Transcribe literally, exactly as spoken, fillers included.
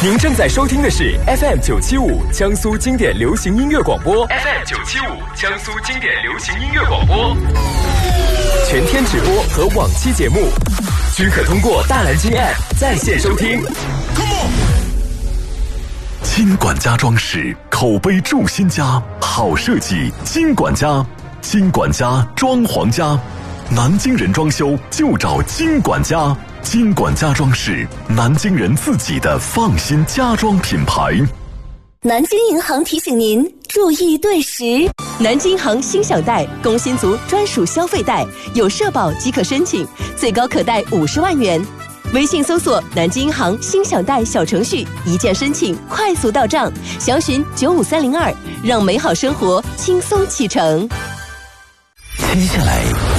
您正在收听的是 F M 九七五江苏经典流行音乐广播 ，F M 九七五江苏经典流行音乐广播，全天直播和往期节目均可通过大蓝鲸 App 在线收听。 金管家装饰，口碑筑新家，好设计金管家，金管家装潢家，南京人装修就找金管家。金管家装饰，南京人自己的放心家装品牌。 南京银行提醒您注意对时，南京银行新享贷工薪族专属消费贷，有社保即可申请，最高可贷五十万元。微信搜索南京银行新享贷小程序，一键申请，快速到账，详询九五三零二，让美好生活轻松启程。 接下来